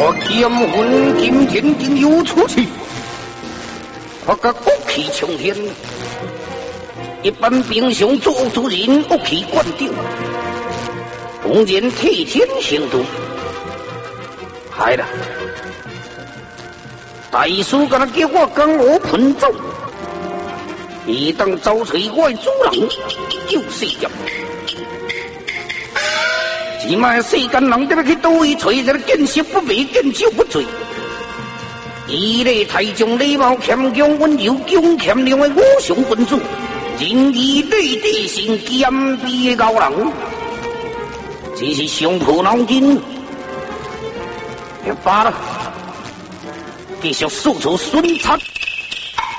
我剑魂今天竟有出去，我个国旗冲天，一般兵雄做主人国旗冠顶，公然替天行道，害了！大叔甲他叫我江湖喷走，你当遭罪我的主人有死人。即卖世间人得去倒位找一个见识不昧、见招不罪。伊咧太重礼貌谦恭温柔强欠良的武雄君主，仁义礼智信兼备的高人，这是上破脑筋。也罢了，继续四处巡查。